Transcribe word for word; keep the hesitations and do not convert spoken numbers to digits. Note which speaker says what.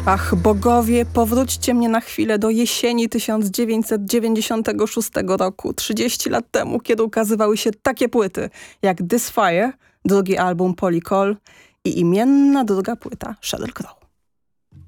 Speaker 1: Ach, bogowie, powróćcie mnie na chwilę do jesieni tysiąc dziewięćset dziewięćdziesiątego szóstego roku, trzydzieści lat temu, kiedy ukazywały się takie płyty jak This Fire, drugi album Polly Cole i imienna druga płyta Sheryl Crow.